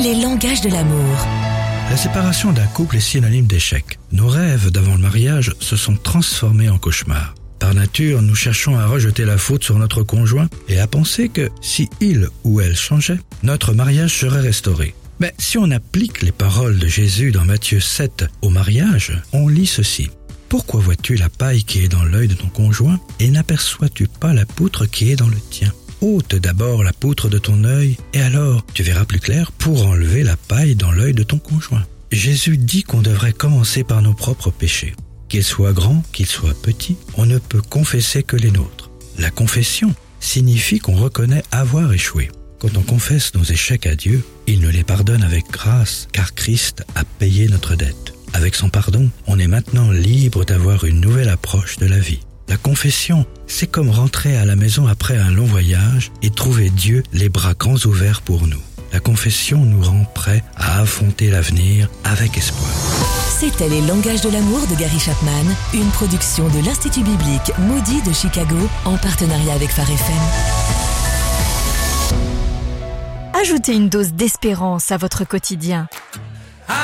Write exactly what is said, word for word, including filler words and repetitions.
les langages de l'amour. La séparation d'un couple est synonyme d'échec. Nos rêves d'avant le mariage se sont transformés en cauchemars. Par nature, nous cherchons à rejeter la faute sur notre conjoint et à penser que si il ou elle changeait, notre mariage serait restauré. Mais si on applique les paroles de Jésus dans Matthieu sept au mariage, on lit ceci. « Pourquoi vois-tu la paille qui est dans l'œil de ton conjoint et n'aperçois-tu pas la poutre qui est dans le tien ? Ôte d'abord la poutre de ton œil et alors tu verras plus clair pour enlever la paille dans l'œil de ton conjoint. » Jésus dit qu'on devrait commencer par nos propres péchés. Qu'ils soient grands, qu'ils soient petits, on ne peut confesser que les nôtres. La confession signifie qu'on reconnaît avoir échoué. Quand on confesse nos échecs à Dieu, il nous les pardonne avec grâce, car Christ a payé notre dette. Avec son pardon, on est maintenant libre d'avoir une nouvelle approche de la vie. La confession, c'est comme rentrer à la maison après un long voyage et trouver Dieu les bras grands ouverts pour nous. La confession nous rend prêts à affronter l'avenir avec espoir. C'était Les langages de l'amour de Gary Chapman, une production de l'Institut biblique Moody de Chicago en partenariat avec Phare F M. Ajoutez une dose d'espérance à votre quotidien.